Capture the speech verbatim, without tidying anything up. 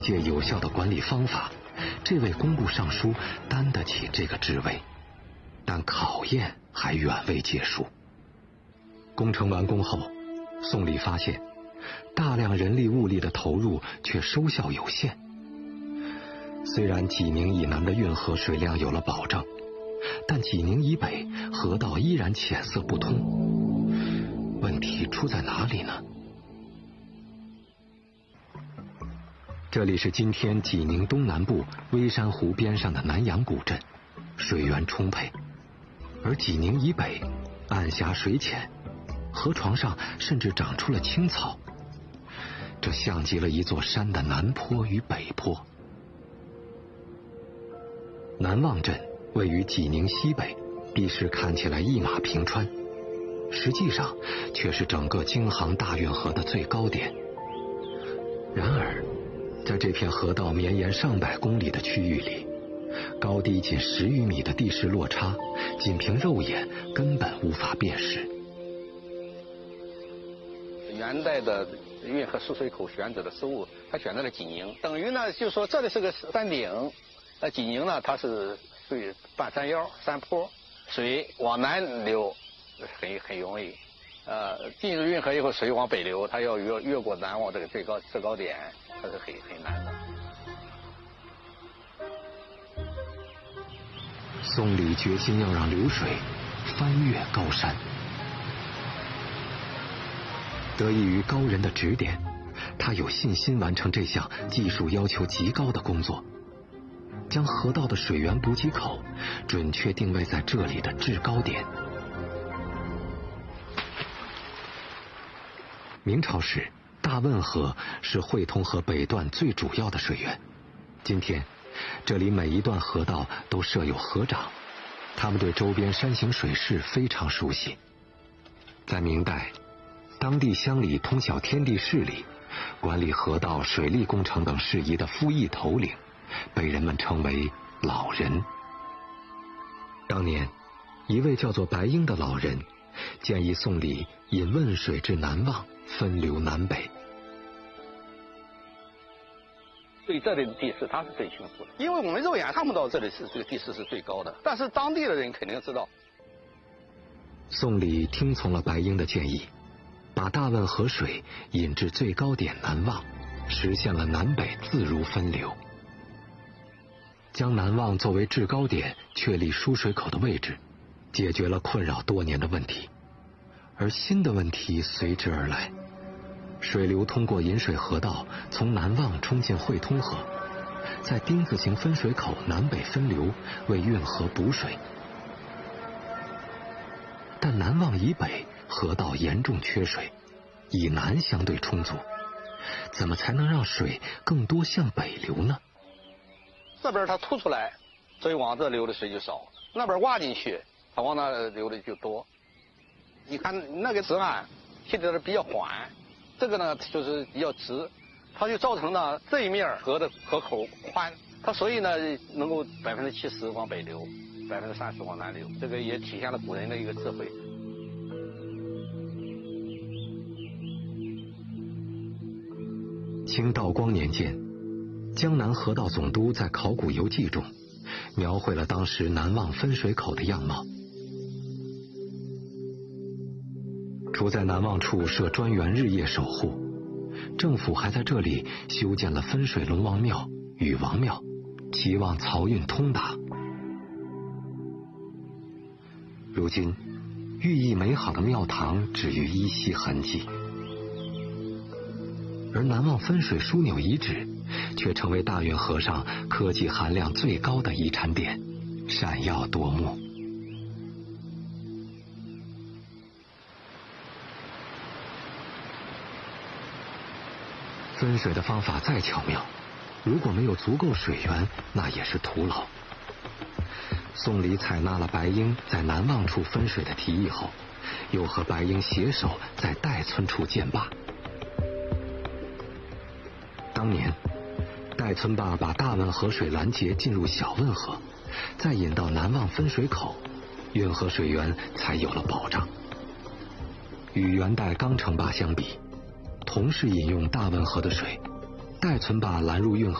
借有效的管理方法，这位工部尚书担得起这个职位，但考验还远未结束。工程完工后，宋理发现大量人力物力的投入却收效有限。虽然济宁以南的运河水量有了保证，但济宁以北河道依然浅色不通。问题出在哪里呢？这里是今天济宁东南部微山湖边上的南阳古镇，水源充沛，而济宁以北暗峡水浅，河床上甚至长出了青草，这像极了一座山的南坡与北坡。南望镇位于济宁西北，地势看起来一马平川，实际上却是整个京杭大运河的最高点。然而在这片河道绵延上百公里的区域里，高低仅十余米的地势落差，仅凭肉眼根本无法辨识。 元代的运河输水口选址的失误，他选择了济宁，等于呢，就是说这里是个山顶，那济宁呢，它是属于半山腰、山坡，水往南流很很容易，呃，进入运河以后，水往北流，它要越越过南望这个最高制高点，它是很很难的。 宋理决心要让流水翻越高山。得益于高人的指点，他有信心完成这项技术要求极高的工作，将河道的水源补给口准确定位在这里的制高点。明朝时，大汶河是汇通河北段最主要的水源。今天，这里每一段河道都设有河长，他们对周边山形水势非常熟悉。在明代，当地乡里通晓天地事理，管理河道、水利工程等事宜的夫役头领，被人们称为老人。当年，一位叫做白英的老人建议宋理引汶水至南望，分流南北。 对这里的地势他是最清楚的，因为我们肉眼看不到这里是这个地势是最高的，但是当地的人肯定知道。 宋理听从了白英的建议，把大汶河水引至最高点南望，实现了南北自如分流。将南望作为制高点，确立输水口的位置，解决了困扰多年的问题。而新的问题随之而来，水流通过引水河道，从南望冲进汇通河，在丁字形分水口南北分流，为运河补水。但南望以北河道严重缺水，以南相对充足，怎么才能让水更多向北流呢？ 这边它凸出来，所以往这流的水就少；那边挖进去，它往那流的就多。你看那个直岸现在是比较缓，这个呢就是比较直，它就造成了这一面河的河口宽，它所以呢能够百分之七十往北流，百分之三十往南流，这个也体现了古人的一个智慧。 清道光年间，江南河道总督在考古游记中描绘了当时南望分水口的样貌。除在南望处设专员日夜守护，政府还在这里修建了分水龙王庙、禹王庙，期望漕运通达。如今，寓意美好的庙堂只余依稀痕迹，而南望分水枢纽遗址却成为大运河上科技含量最高的遗产点，闪耀夺目。分水的方法再巧妙，如果没有足够水源，那也是徒劳。宋理采纳了白英在南望处分水的提议后，又和白英携手在代村处建坝。当年，代村坝把大汶河水拦截进入小汶河，再引到南望分水口，运河水源才有了保障。与元代钢城坝相比，同是引用大汶河的水， 待存坝拦入运河。